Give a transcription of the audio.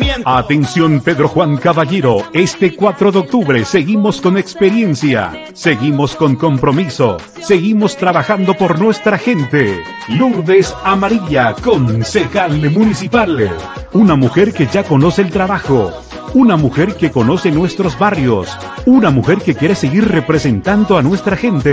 Atención Pedro Juan Caballero, este 4 de octubre seguimos con experiencia, seguimos con compromiso, seguimos trabajando por nuestra gente. Lourdes Amarilla, concejal municipal. Una mujer que ya conoce el trabajo, una mujer que conoce nuestros barrios, una mujer que quiere seguir representando a nuestra gente.